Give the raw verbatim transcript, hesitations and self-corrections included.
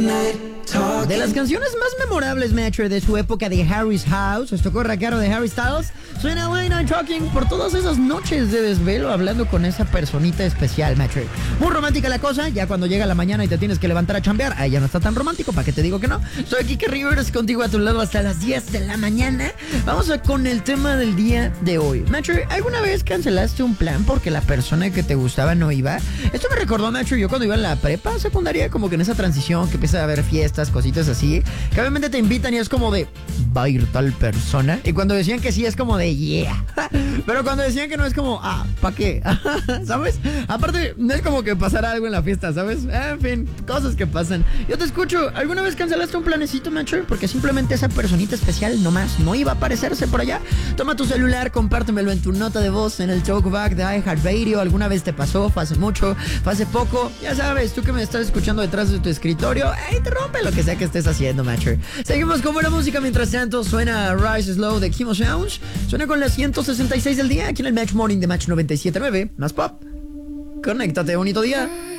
De las canciones más memorables, Metro, de su época de Harry's House, os tocó Racaro de Harry Styles, suena Late Night Talking por todas esas noches de desvelo hablando con esa personita especial, Metro. Muy romántica la cosa, ya cuando llega la mañana y te tienes que levantar a chambear, ahí ya no está tan romántico, ¿para qué te digo que no? Soy Kike Rivers, contigo a tu lado hasta las diez de la mañana. Vamos a con el tema del día de hoy. Metro, ¿alguna vez cancelaste un plan porque la persona que te gustaba no iba? Esto me recordó, Metro, yo cuando iba en la prepa secundaria, como que en esa transición que empieza a haber fiestas, cositas así, que obviamente te invitan y es como de, va a ir tal persona. Y cuando decían que sí es como de, yeah. Pero cuando decían que no es como, ah, ¿pa' qué? ¿Sabes? Aparte, no es como que pasara algo en la fiesta, ¿sabes? En fin, cosas que pasan. Yo te escucho, ¿alguna vez cancelaste un planecito, Metro? Porque simplemente esa personita especial nomás no iba a aparecerse por allá. Toma tu celular, compártemelo en tu nota de voz en el talkback de iHeartRadio. ¿Alguna vez te pasó? ¿Fue hace mucho? ¿Fue hace poco? Ya sabes, tú que me estás escuchando detrás de tu escritorio, ¡ey, te rompe lo que sea que estés haciendo, Metro! Seguimos con buena música. Mientras tanto, suena Rise Slow de Kimo Sounds. Suena con las ciento sesenta y seis del día aquí en el Match Morning de Match noventa y siete punto nueve. Más pop. Conéctate, bonito día.